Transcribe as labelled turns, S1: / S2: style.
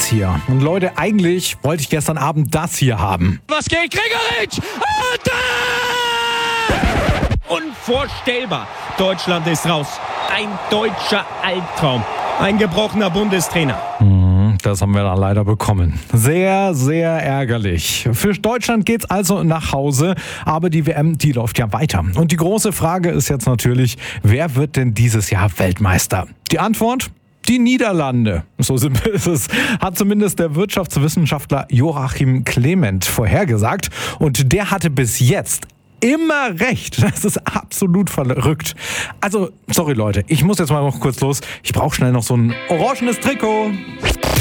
S1: hier. Und Leute, eigentlich wollte ich gestern Abend das hier haben.
S2: Was geht, Gregoritsch? Unvorstellbar. Deutschland ist raus. Ein deutscher Albtraum. Ein gebrochener Bundestrainer.
S1: Das haben wir dann leider bekommen. Sehr, sehr ärgerlich. Für Deutschland geht's also nach Hause, aber die WM, die läuft ja weiter. Und die große Frage ist jetzt natürlich, wer wird denn dieses Jahr Weltmeister? Die Antwort? Die Niederlande. So simpel ist es, hat zumindest der Wirtschaftswissenschaftler Joachim Clement vorhergesagt. Und der hatte bis jetzt immer recht. Das ist absolut verrückt. Also, sorry Leute, ich muss jetzt mal noch kurz los. Ich brauche schnell noch so ein orangenes Trikot.